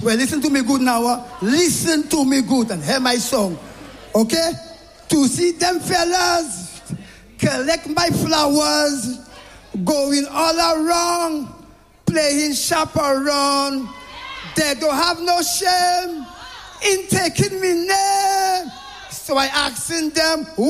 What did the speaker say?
Well, listen to me good now. Listen to me good and hear my song. Okay? To see them fellas collect my flowers, going all around, playing chaperone. They don't have no shame in taking me name. So I asking them,